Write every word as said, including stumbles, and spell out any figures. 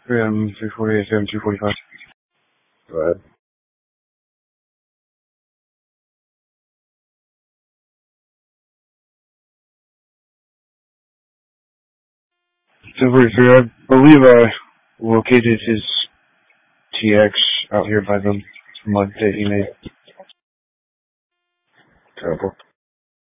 three M, three forty-eight, seven, two forty-five. Go ahead. ten forty-three, I believe I located his T X out here by them from like that he made. Terrible.